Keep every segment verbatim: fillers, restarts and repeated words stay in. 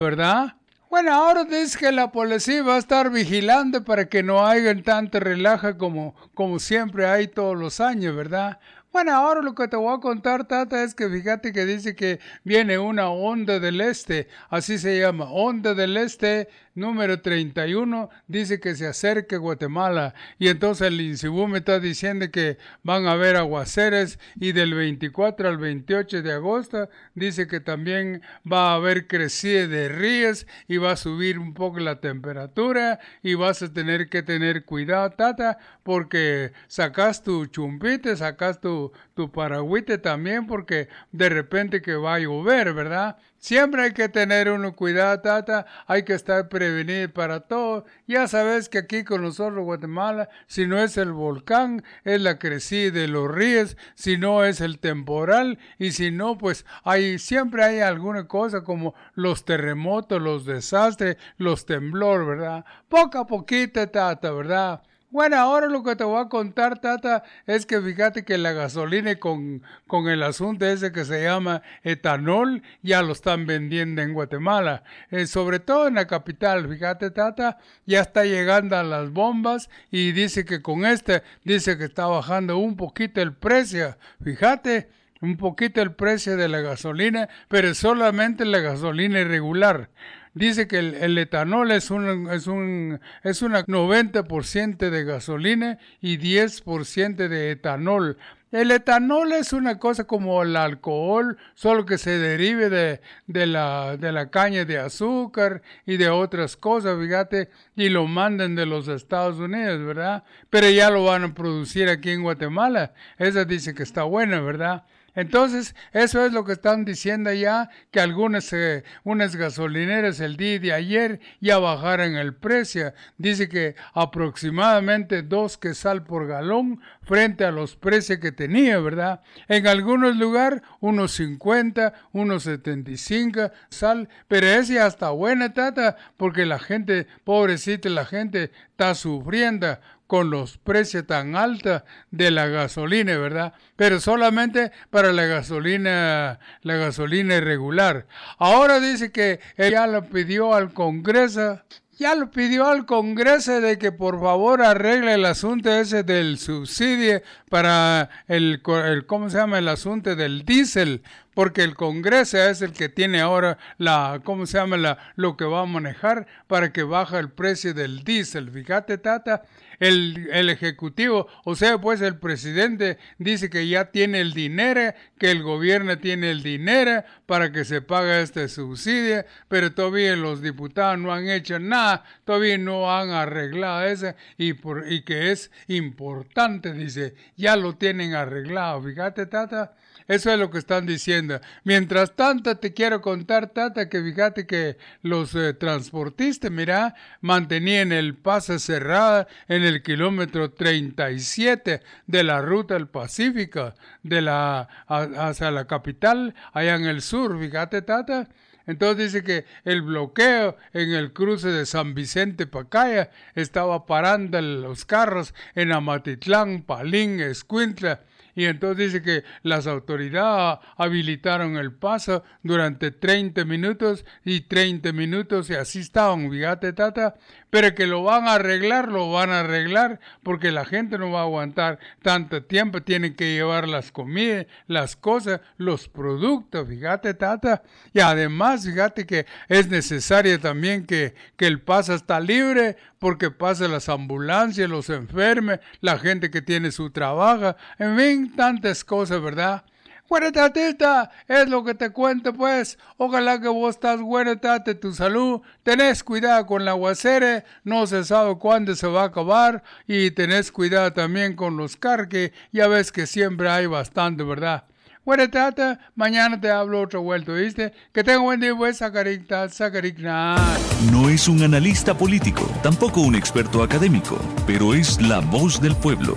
¿verdad? Bueno, ahora dice que la policía va a estar vigilando para que no haya tanta relaja como, como siempre hay todos los años, ¿verdad? Bueno, ahora lo que te voy a contar, Tata, es que fíjate que dice que viene una onda del este, así se llama, onda del este número treinta y uno, dice que se acerque Guatemala. Y entonces el INSIBU me está diciendo que van a haber aguaceres y del veinticuatro al veintiocho de agosto dice que también va a haber crecida de ríos y va a subir un poco la temperatura y vas a tener que tener cuidado, Tata, porque sacas tu chumpite, sacas tu tu paragüite también, porque de repente que va a llover, ¿verdad? Siempre hay que tener uno cuidado, Tata, hay que estar prevenido para todo. Ya sabes que aquí con nosotros, Guatemala, si no es el volcán, es la crecida de los ríos, si no es el temporal, y si no, pues hay, siempre hay alguna cosa como los terremotos, los desastres, los temblores, ¿verdad? Poco a poquito, Tata, ¿verdad? Bueno, ahora lo que te voy a contar, Tata, es que fíjate que la gasolina con, con el asunto ese que se llama etanol, ya lo están vendiendo en Guatemala, eh, sobre todo en la capital, fíjate, Tata, ya está llegando a las bombas y dice que con este, dice que está bajando un poquito el precio, fíjate, un poquito el precio de la gasolina, pero solamente la gasolina irregular. Dice que el, el etanol es un es un es una noventa por ciento de gasolina y diez por ciento de etanol. El etanol es una cosa como el alcohol, solo que se derive de, de, la, de la caña de azúcar y de otras cosas, fíjate, y lo mandan de los Estados Unidos, ¿verdad? Pero ya lo van a producir aquí en Guatemala. Esa dice que está buena, ¿verdad? Entonces, eso es lo que están diciendo ya, que algunas eh, unas gasolineras el día de ayer ya bajaron el precio. Dice que aproximadamente dos quetzal por galón frente a los precios que tenía, ¿verdad? En algunos lugares, unos cincuenta, unos setenta y cinco sal, pero esa ya está buena, Tata, porque la gente, pobrecita, la gente está sufriendo con los precios tan altos de la gasolina, ¿verdad? Pero solamente para la gasolina, la gasolina irregular. Ahora dice que ella lo pidió al Congreso, ya lo pidió al Congreso de que por favor arregle el asunto ese del subsidio para el, el ¿cómo se llama? El asunto del diésel, porque el Congreso es el que tiene ahora la, ¿cómo se llama? La, lo que va a manejar para que baje el precio del diésel. Fíjate, Tata, el, el Ejecutivo, o sea, pues el presidente dice que ya tiene el dinero, que el gobierno tiene el dinero para que se pague este subsidio, pero todavía los diputados no han hecho nada, todavía no han arreglado eso, y, por, y que es importante, dice, ya lo tienen arreglado. Fíjate, Tata, eso es lo que están diciendo. Mientras tanto, te quiero contar, Tata, que fíjate que los eh, transportistas, mira, mantenían el paso cerrado en el kilómetro treinta y siete de la ruta del Pacífico, de la, a, hacia la capital, allá en el sur, fíjate, Tata. Entonces dice que el bloqueo en el cruce de San Vicente Pacaya estaba parando los carros en Amatitlán, Palín, Escuintla. Y entonces dice que las autoridades habilitaron el paso durante treinta minutos y treinta minutos y así estaban, fíjate, Tata, pero que lo van a arreglar, lo van a arreglar porque la gente no va a aguantar tanto tiempo, tienen que llevar las comidas, las cosas, los productos, fíjate, Tata, y además, fíjate que es necesario también que, que el paso está libre porque pasan las ambulancias, los enfermos, la gente que tiene su trabajo, en fin, tantas cosas, ¿verdad? Bueno, Tatita, es lo que te cuento, pues. Ojalá que vos estás bueno, Tate, tu salud. Tenés cuidado con la aguacere, no se sabe cuándo se va a acabar. Y tenés cuidado también con los carques, ya ves que siempre hay bastante, ¿verdad? Bueno, Tata, mañana te hablo otra vuelta, ¿viste? Que tenga buen día, pues, sacaricta, sacaricna. No es un analista político, tampoco un experto académico, pero es la voz del pueblo.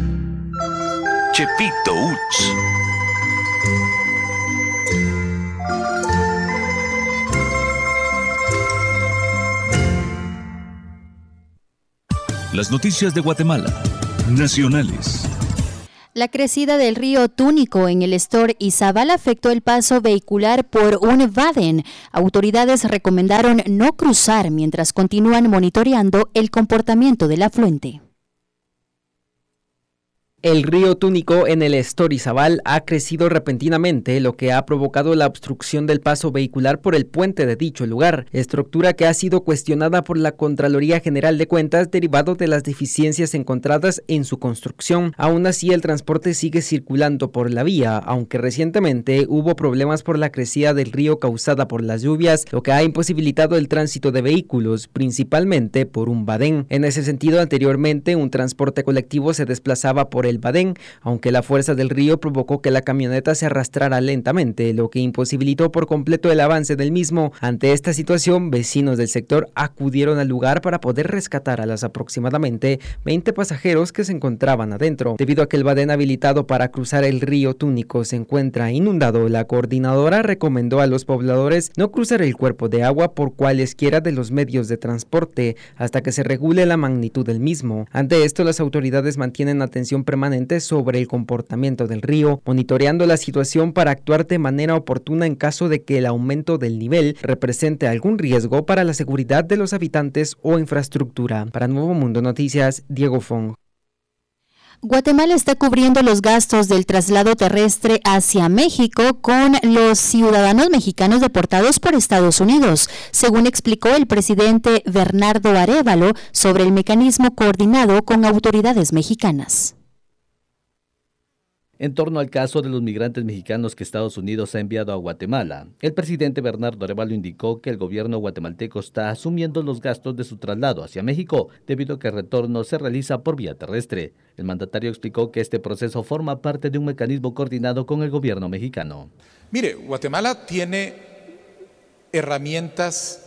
Chepito Uts. Las noticias de Guatemala, nacionales. La crecida del río Túnico en el Estor Izabal afectó el paso vehicular por un vaden. Autoridades recomendaron no cruzar mientras continúan monitoreando el comportamiento del afluente. El río Túnico en el Estor Izabal ha crecido repentinamente, lo que ha provocado la obstrucción del paso vehicular por el puente de dicho lugar, estructura que ha sido cuestionada por la Contraloría General de Cuentas derivado de las deficiencias encontradas en su construcción. Aún así, el transporte sigue circulando por la vía, aunque recientemente hubo problemas por la crecida del río causada por las lluvias, lo que ha imposibilitado el tránsito de vehículos, principalmente por un vadén. En ese sentido, anteriormente, un transporte colectivo se desplazaba por el vadén, aunque la fuerza del río provocó que la camioneta se arrastrara lentamente, lo que imposibilitó por completo el avance del mismo. Ante esta situación, vecinos del sector acudieron al lugar para poder rescatar a los aproximadamente veinte pasajeros que se encontraban adentro. Debido a que el vadén habilitado para cruzar el río Túnico se encuentra inundado, la coordinadora recomendó a los pobladores no cruzar el cuerpo de agua por cualesquiera de los medios de transporte hasta que se regule la magnitud del mismo. Ante esto, las autoridades mantienen atención permanente sobre el comportamiento del río, monitoreando la situación para actuar de manera oportuna en caso de que el aumento del nivel represente algún riesgo para la seguridad de los habitantes o infraestructura. Para Nuevo Mundo Noticias, Diego Fong. Guatemala está cubriendo los gastos del traslado terrestre hacia México con los ciudadanos mexicanos deportados por Estados Unidos, según explicó el presidente Bernardo Arévalo sobre el mecanismo coordinado con autoridades mexicanas. En torno al caso de los migrantes mexicanos que Estados Unidos ha enviado a Guatemala, el presidente Bernardo Arévalo indicó que el gobierno guatemalteco está asumiendo los gastos de su traslado hacia México, debido a que el retorno se realiza por vía terrestre. El mandatario explicó que este proceso forma parte de un mecanismo coordinado con el gobierno mexicano. Mire, Guatemala tiene herramientas,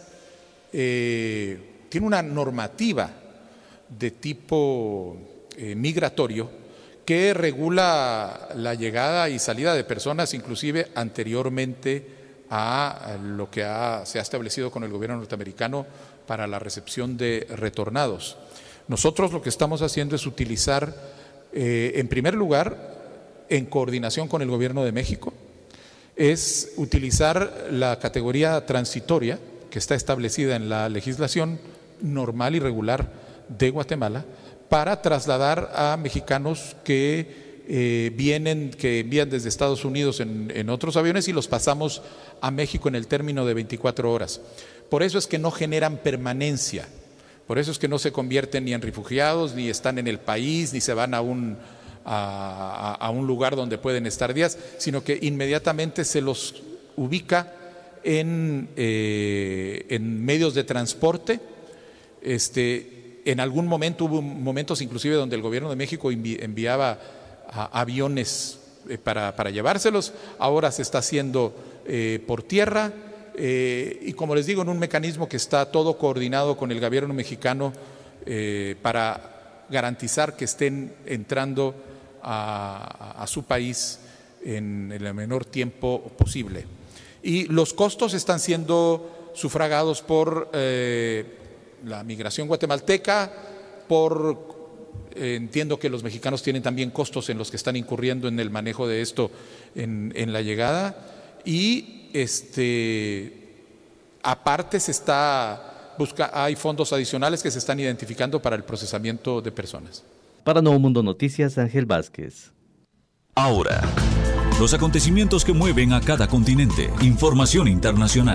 eh, tiene una normativa de tipo eh, migratorio que regula la llegada y salida de personas, inclusive anteriormente a lo que ha, se ha establecido con el gobierno norteamericano para la recepción de retornados. Nosotros lo que estamos haciendo es utilizar, eh, en primer lugar, en coordinación con el gobierno de México, es utilizar la categoría transitoria que está establecida en la legislación normal y regular de Guatemala, para trasladar a mexicanos que eh, vienen, que envían desde Estados Unidos en, en otros aviones y los pasamos a México en el término de veinticuatro horas. Por eso es que no generan permanencia, por eso es que no se convierten ni en refugiados, ni están en el país, ni se van a un, a, a un lugar donde pueden estar días, sino que inmediatamente se los ubica en, eh, en medios de transporte. Este, En algún momento hubo momentos inclusive donde el gobierno de México enviaba aviones para, para llevárselos. Ahora se está haciendo eh, por tierra eh, y, como les digo, en un mecanismo que está todo coordinado con el gobierno mexicano eh, para garantizar que estén entrando a, a su país en, en el menor tiempo posible. Y los costos están siendo sufragados por eh, la migración guatemalteca, por eh, entiendo que los mexicanos tienen también costos en los que están incurriendo en el manejo de esto en, en la llegada, y este aparte se está busca, hay fondos adicionales que se están identificando para el procesamiento de personas. Para Nuevo Mundo Noticias, Ángel Vázquez. Ahora, los acontecimientos que mueven a cada continente. Información internacional.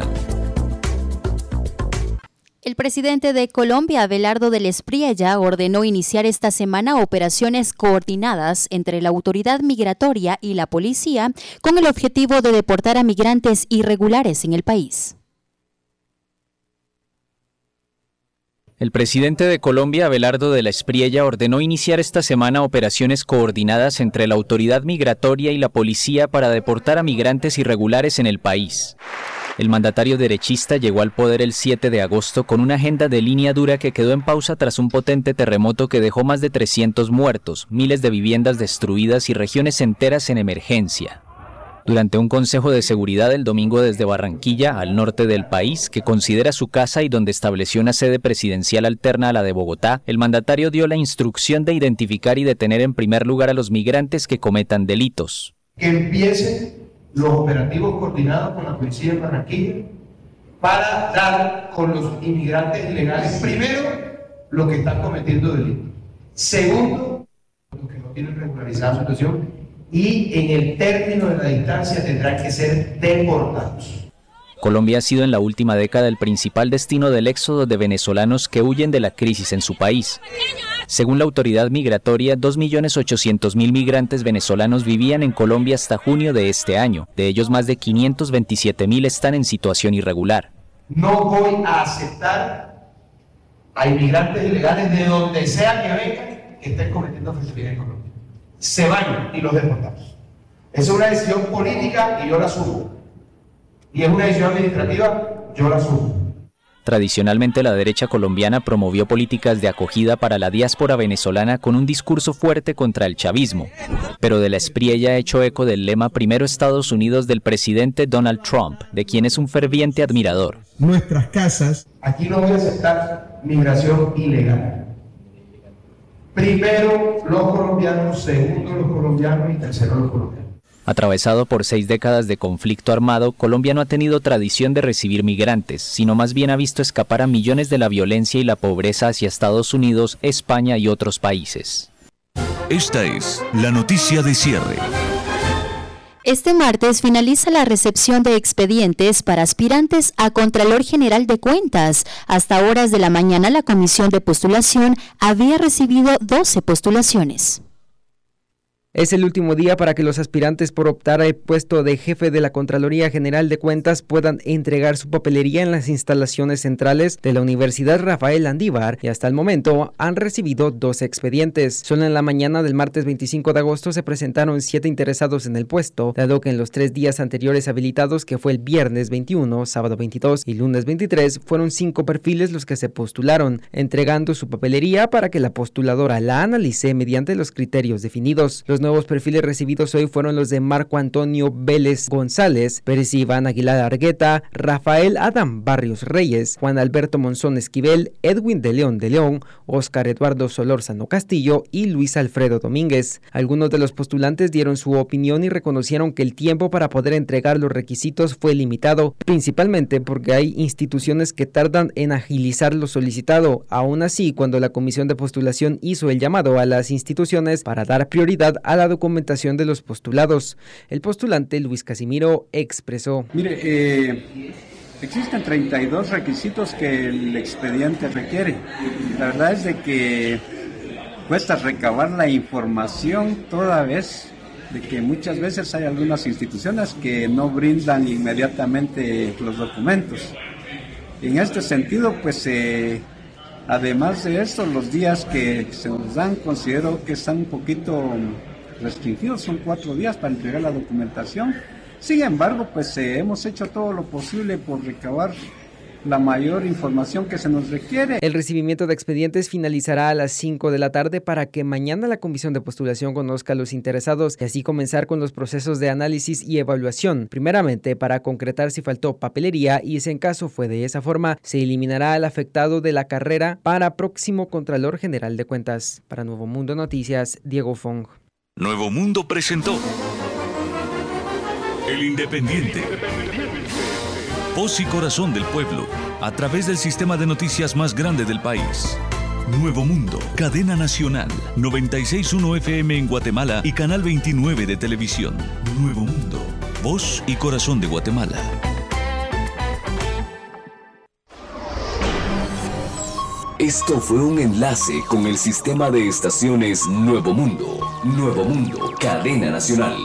El presidente de Colombia, Abelardo del Espriella, ordenó iniciar esta semana operaciones coordinadas entre la autoridad migratoria y la policía con el objetivo de deportar a migrantes irregulares en el país. El presidente de Colombia, Abelardo de la Espriella, ordenó iniciar esta semana operaciones coordinadas entre la autoridad migratoria y la policía para deportar a migrantes irregulares en el país. El mandatario derechista llegó al poder el siete de agosto con una agenda de línea dura que quedó en pausa tras un potente terremoto que dejó más de trescientos muertos, miles de viviendas destruidas y regiones enteras en emergencia. Durante un consejo de seguridad el domingo desde Barranquilla, al norte del país, que considera su casa y donde estableció una sede presidencial alterna a la de Bogotá, el mandatario dio la instrucción de identificar y detener en primer lugar a los migrantes que cometan delitos. Que empiecen los operativos coordinados con la policía de Barranquilla para dar con los inmigrantes ilegales, primero, los que están cometiendo delitos. Segundo, los que no tienen regularizada su situación. Y en el término de la distancia tendrán que ser deportados. Colombia ha sido en la última década el principal destino del éxodo de venezolanos que huyen de la crisis en su país. Según la autoridad migratoria, dos millones ochocientos mil migrantes venezolanos vivían en Colombia hasta junio de este año. De ellos, más de quinientos veintisiete mil están en situación irregular. No voy a aceptar a inmigrantes ilegales de donde sea que vengan que estén cometiendo fechorías en Colombia. Se van y los deportamos. Esa es una decisión política y yo la asumo. Y es una decisión administrativa, yo la asumo. Tradicionalmente la derecha colombiana promovió políticas de acogida para la diáspora venezolana con un discurso fuerte contra el chavismo. Pero de la Espriella ha hecho eco del lema Primero Estados Unidos del presidente Donald Trump, de quien es un ferviente admirador. Nuestras casas. Aquí no voy a aceptar migración ilegal. Primero los colombianos, segundo los colombianos y tercero los colombianos. Atravesado por seis décadas de conflicto armado, Colombia no ha tenido tradición de recibir migrantes, sino más bien ha visto escapar a millones de la violencia y la pobreza hacia Estados Unidos, España y otros países. Esta es la noticia de cierre. Este martes finaliza la recepción de expedientes para aspirantes a Contralor General de Cuentas. Hasta horas de la mañana, la Comisión de Postulación había recibido doce postulaciones. Es el último día para que los aspirantes por optar al puesto de jefe de la Contraloría General de Cuentas puedan entregar su papelería en las instalaciones centrales de la Universidad Rafael Landívar y hasta el momento han recibido dos expedientes. Solo en la mañana del martes veinticinco de agosto se presentaron siete interesados en el puesto, dado que en los tres días anteriores habilitados, que fue el viernes veintiuno, sábado veintidós y lunes veintitrés, fueron cinco perfiles los que se postularon, entregando su papelería para que la postuladora la analice mediante los criterios definidos. Los nuevos perfiles recibidos hoy fueron los de Marco Antonio Vélez González, Pérez Iván Aguilar Argueta, Rafael Adam Barrios Reyes, Juan Alberto Monzón Esquivel, Edwin de León de León, Óscar Eduardo Solórzano Castillo y Luis Alfredo Domínguez. Algunos de los postulantes dieron su opinión y reconocieron que el tiempo para poder entregar los requisitos fue limitado, principalmente porque hay instituciones que tardan en agilizar lo solicitado. Aún así, cuando la comisión de postulación hizo el llamado a las instituciones para dar prioridad a la documentación de los postulados, el postulante Luis Casimiro expresó: Mire, eh, existen treinta y dos requisitos que el expediente requiere. La verdad es de que cuesta recabar la información toda vez de que muchas veces hay algunas instituciones que no brindan inmediatamente los documentos. En este sentido, pues eh, además de esto, los días que se nos dan considero que están un poquito restringidos, son cuatro días para entregar la documentación. Sin embargo, pues eh, hemos hecho todo lo posible por recabar la mayor información que se nos requiere. El recibimiento de expedientes finalizará a las cinco de la tarde para que mañana la comisión de postulación conozca a los interesados y así comenzar con los procesos de análisis y evaluación. Primeramente, para concretar si faltó papelería y si en caso fue de esa forma, se eliminará al afectado de la carrera para próximo Contralor General de Cuentas. Para Nuevo Mundo Noticias, Diego Fong. Nuevo Mundo presentó El Independiente. Voz y corazón del pueblo, a través del sistema de noticias más grande del país. Nuevo Mundo, cadena nacional, noventa y seis punto uno F M en Guatemala y canal veintinueve de televisión. Nuevo Mundo, voz y corazón de Guatemala. Esto fue un enlace con el sistema de estaciones Nuevo Mundo. Nuevo Mundo, cadena nacional.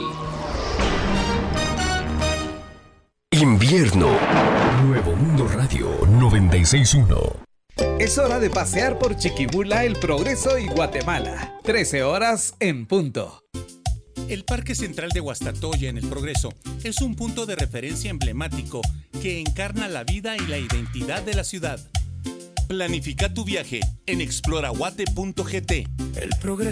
Invierno. Nuevo Mundo Radio noventa y seis punto uno. Es hora de pasear por Chiquimula, El Progreso y Guatemala. trece horas en punto. El Parque Central de Guastatoya en El Progreso es un punto de referencia emblemático que encarna la vida y la identidad de la ciudad. Planifica tu viaje en exploraguate punto g t. El Progreso.